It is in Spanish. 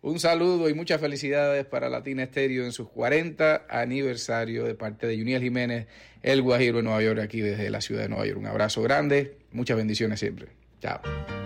Un saludo y muchas felicidades para Latina Estéreo en sus 40 aniversario de parte de Juniel Jiménez, el Guajiro de Nueva York, aquí desde la ciudad de Nueva York. Un abrazo grande, muchas bendiciones siempre. Chao.